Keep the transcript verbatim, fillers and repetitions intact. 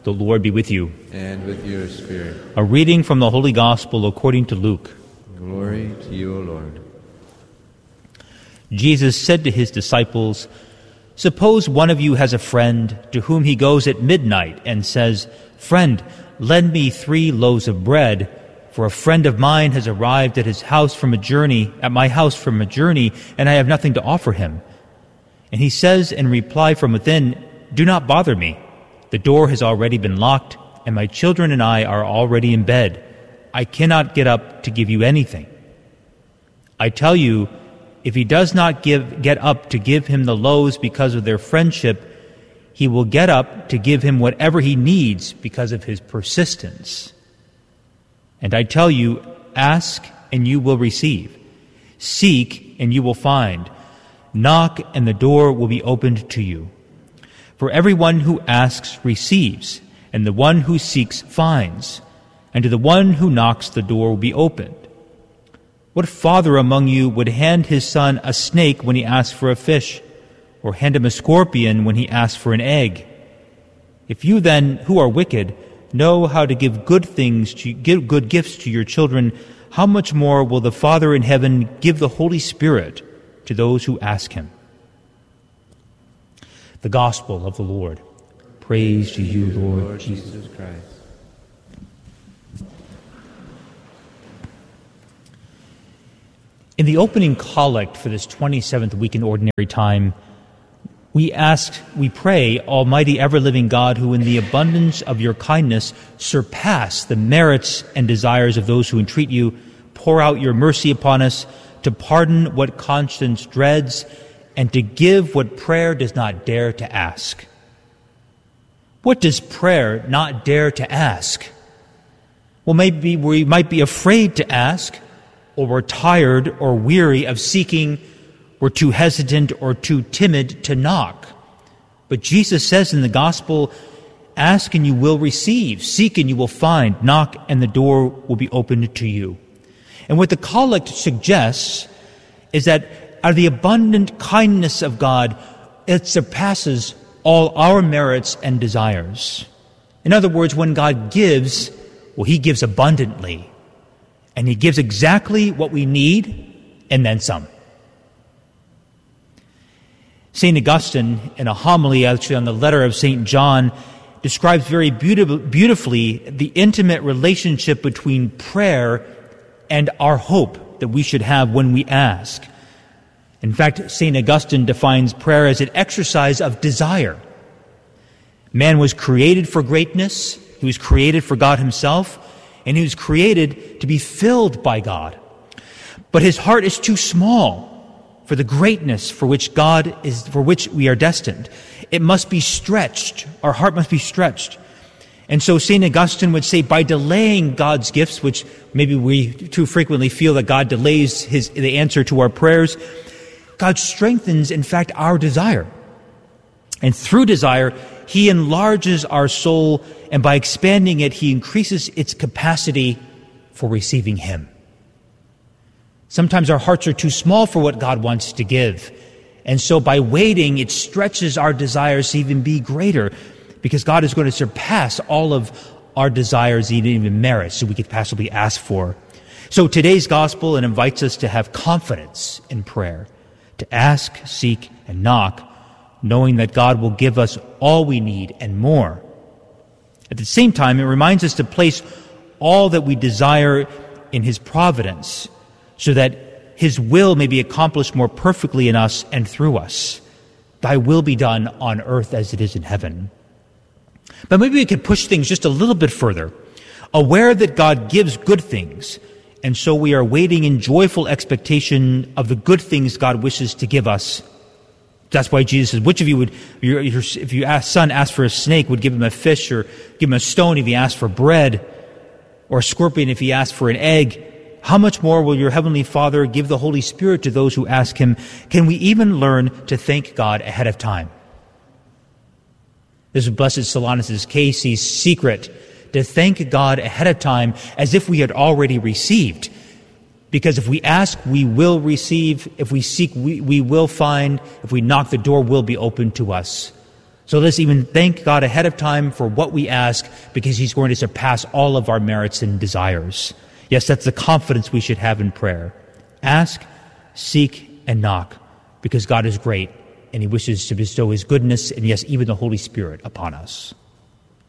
The Lord be with you. And with your spirit. A reading from the Holy Gospel according to Luke. Glory to you, O Lord. Jesus said to his disciples, "Suppose one of you has a friend to whom he goes at midnight and says, 'Friend, lend me three loaves of bread, for a friend of mine has arrived at his house from a journey, at my house from a journey, and I have nothing to offer him.' And he says in reply from within, 'Do not bother me. The door has already been locked, and my children and I are already in bed. I cannot get up to give you anything.' I tell you, if he does not give, get up to give him the loaves because of their friendship, he will get up to give him whatever he needs because of his persistence. And I tell you, ask and you will receive. Seek and you will find. Knock and the door will be opened to you. For everyone who asks receives, and the one who seeks finds, and to the one who knocks the door will be opened. What father among you would hand his son a snake when he asks for a fish, or hand him a scorpion when he asks for an egg? If you then, who are wicked, know how to give good things to give good gifts to your children, how much more will the Father in heaven give the Holy Spirit to those who ask him?" The Gospel of the Lord. Praise to you, Lord, Lord Jesus. Jesus Christ. In the opening collect for this twenty-seventh week in Ordinary Time, we ask, we pray, Almighty ever-living God, who in the abundance of your kindness surpass the merits and desires of those who entreat you, pour out your mercy upon us to pardon what conscience dreads and to give what prayer does not dare to ask. What does prayer not dare to ask? Well, maybe we might be afraid to ask, or we're tired or weary of seeking, we're too hesitant or too timid to knock. But Jesus says in the Gospel, ask and you will receive, seek and you will find, knock and the door will be opened to you. And what the collect suggests is that out of the abundant kindness of God, it surpasses all our merits and desires. In other words, when God gives, well, he gives abundantly. And he gives exactly what we need and then some. Saint Augustine, in a homily actually on the letter of Saint John, describes very beautif- beautifully the intimate relationship between prayer and our hope that we should have when we ask. In fact, Saint Augustine defines prayer as an exercise of desire. Man was created for greatness, he was created for God himself, and he was created to be filled by God. But his heart is too small for the greatness for which God is, for which we are destined. It must be stretched. Our heart must be stretched. And so Saint Augustine would say, by delaying God's gifts, which maybe we too frequently feel that God delays his, the answer to our prayers, God strengthens, in fact, our desire. And through desire, he enlarges our soul, and by expanding it, he increases its capacity for receiving him. Sometimes our hearts are too small for what God wants to give. And so by waiting, it stretches our desires to even be greater, because God is going to surpass all of our desires, even merits, that we could possibly ask for. So today's gospel, it invites us to have confidence in prayer, to ask, seek, and knock, knowing that God will give us all we need and more. At the same time, it reminds us to place all that we desire in his providence, so that his will may be accomplished more perfectly in us and through us. Thy will be done on earth as it is in heaven. But maybe we could push things just a little bit further, aware that God gives good things, and so we are waiting in joyful expectation of the good things God wishes to give us. That's why Jesus says, which of you would, if your ask, son asked for a snake, would give him a fish, or give him a stone if he asked for bread, or a scorpion if he asked for an egg? How much more will your heavenly Father give the Holy Spirit to those who ask him? Can we even learn to thank God ahead of time? This is Blessed Solanus' case, he's secret, to thank God ahead of time as if we had already received. Because if we ask, we will receive. If we seek, we, we will find. If we knock, the door will be opened to us. So let's even thank God ahead of time for what we ask, because he's going to surpass all of our merits and desires. Yes, that's the confidence we should have in prayer. Ask, seek, and knock, because God is great, and he wishes to bestow his goodness and, yes, even the Holy Spirit upon us.